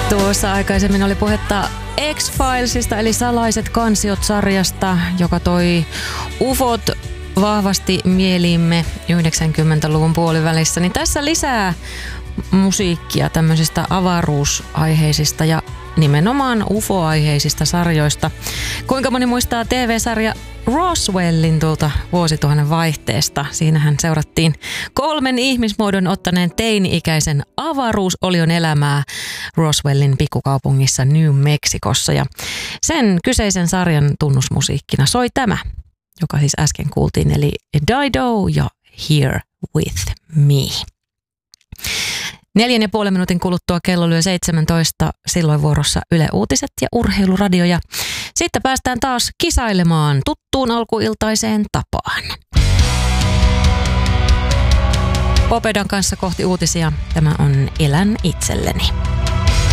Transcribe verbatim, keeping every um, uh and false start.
Tuossa aikaisemmin oli puhetta X-Filesista eli Salaiset kansiot-sarjasta, joka toi ufot vahvasti mieliimme yhdeksänkymmentäluvun puolivälissä. Niin tässä lisää musiikkia tämmöisistä avaruusaiheisista ja nimenomaan ufo-aiheisista sarjoista. Kuinka moni muistaa T V-sarja Roswellin tuolta vuosituhannen vaihteesta? Siinähän seurattiin kolmen ihmismuodon ottaneen teini-ikäisen avaruusolion elämää Roswellin pikkukaupungissa New Mexicossa. Ja sen kyseisen sarjan tunnusmusiikkina soi tämä, joka siis äsken kuultiin, eli Dido ja Here With Me. Neljän ja puolen minuutin kuluttua kello lyö seitsemäntoista, silloin vuorossa Yle Uutiset ja Urheiluradio. Ja sitten päästään taas kisailemaan tuttuun alkuiltaiseen tapaan. Popedan kanssa kohti uutisia. Tämä on Elän itselleni.